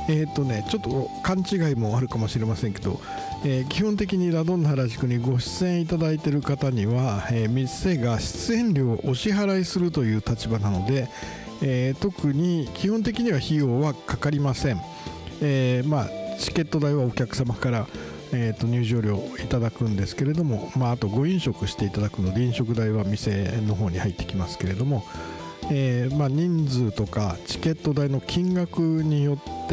ちょっと勘違いもあるかもしれませんけど、基本的にラドンナ原宿にご出演いただいている方には、店が出演料をお支払いするという立場なので、特に基本的には費用はかかりません。チケット代はお客様から、入場料いただくんですけれども、あとご飲食していただくので飲食代は店の方に入ってきますけれども、人数とかチケット代の金額によって、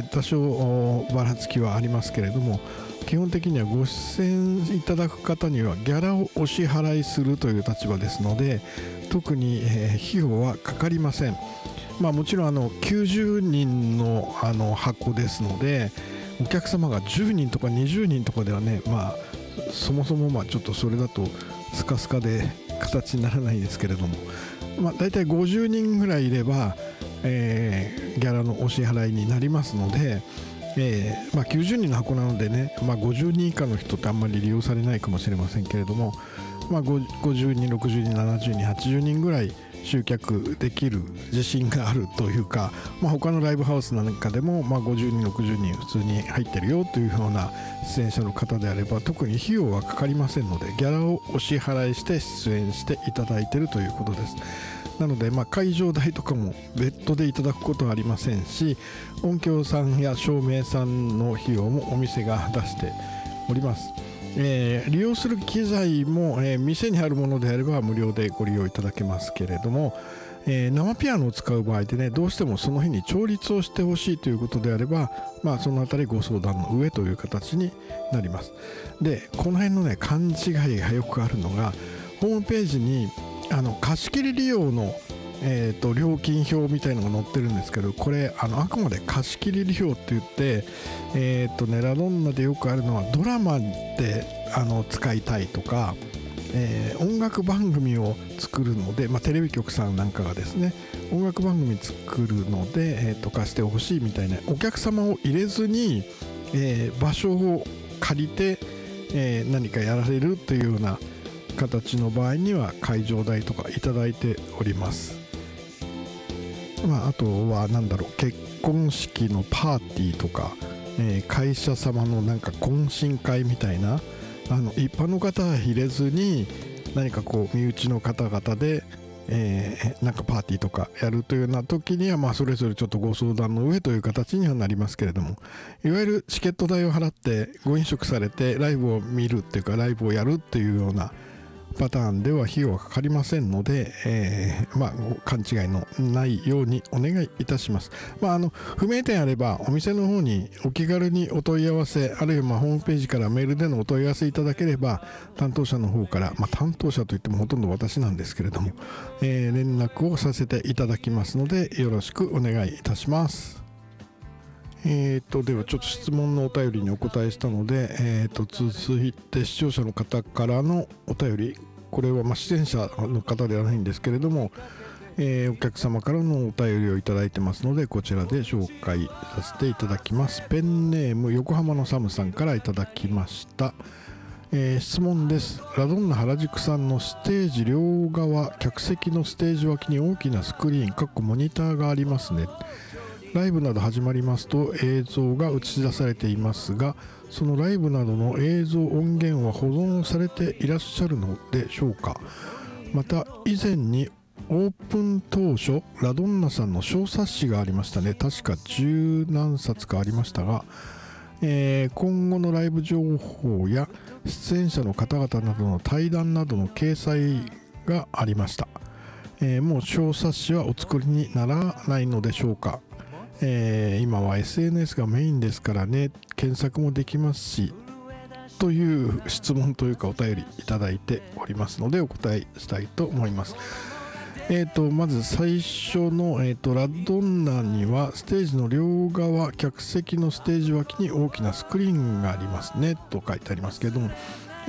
多少ばらつきはありますけれども、基本的にはご出演いただく方にはギャラをお支払いするという立場ですので、特に、費用はかかりません。もちろん90人の箱ですので、お客様が10人とか20人とかではね、そもそもちょっとそれだとスカスカで形にならないですけれども、だいたい50人ぐらいいれば、ギャラのお支払いになりますので、90人の箱なのでね、50人以下の人ってあんまり利用されないかもしれませんけれども、50人、60人、70人、80人ぐらい集客できる自信があるというか、他のライブハウスなんかでも、50人、60人普通に入ってるよというような出演者の方であれば、特に費用はかかりませんので、ギャラをお支払いして出演していただいているということです。なので、会場代とかも別途でいただくことはありませんし、音響さんや照明さんの費用もお店が出しております。利用する機材も、店にあるものであれば無料でご利用いただけますけれども、生ピアノを使う場合でね、どうしてもその日に調律をしてほしいということであれば、そのあたりご相談の上という形になります。で、この辺のね、勘違いがよくあるのが、ホームページに貸し切り利用の、料金表みたいなのが載ってるんですけど、これあくまで貸し切り利用って言って、ラドンナでよくあるのはドラマで使いたいとか、音楽番組を作るので、テレビ局さんなんかがですね、音楽番組作るので、貸してほしいみたいな、お客様を入れずに、場所を借りて、何かやられるというような形の場合には会場代とかいただいております。あとは結婚式のパーティーとか、会社様の懇親会みたいな一般の方は入れずに、何か身内の方々で、パーティーとかやるというような時には、それぞれちょっとご相談の上という形にはなりますけれども、いわゆるチケット代を払ってご飲食されてライブを見るっていうか、ライブをやるっていうようなパターンでは費用はかかりませんので、勘違いのないようにお願いいたします。不明点あればお店の方にお気軽にお問い合わせ、あるいはホームページからメールでのお問い合わせいただければ、担当者の方から、担当者といってもほとんど私なんですけれども、連絡をさせていただきますので、よろしくお願いいたします。ではちょっと質問のお便りにお答えしたので、続いて視聴者の方からのお便り、これは出演者の方ではないんですけれども、お客様からのお便りをいただいてますので、こちらで紹介させていただきます。ペンネーム横浜のサムさんからいただきました。質問です。ラドンナ原宿さんのステージ両側、客席のステージ脇に大きなスクリーンモニターがありますね。ライブなど始まりますと映像が映し出されていますが、そのライブなどの映像音源は保存されていらっしゃるのでしょうか。また以前にオープン当初ラドンナさんの小冊子がありましたね。確か十何冊かありましたが、今後のライブ情報や出演者の方々などの対談などの掲載がありました。もう小冊子はお作りにならないのでしょうか。今は SNS がメインですからね、検索もできますし、という質問というかお便りいただいておりますので、お答えしたいと思います。まず最初の、ラドンナにはステージの両側、客席のステージ脇に大きなスクリーンがありますねと書いてありますけれども、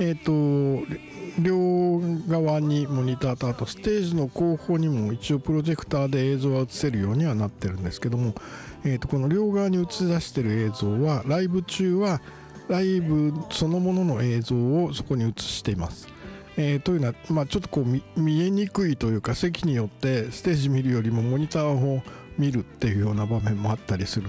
両側にモニターと、あとステージの後方にも一応プロジェクターで映像が映せるようにはなってるんですけども、この両側に映し出している映像はライブ中はライブそのものの映像をそこに映しています。というのは、ちょっと見えにくいというか、席によってステージ見るよりもモニターを見るっていうような場面もあったりする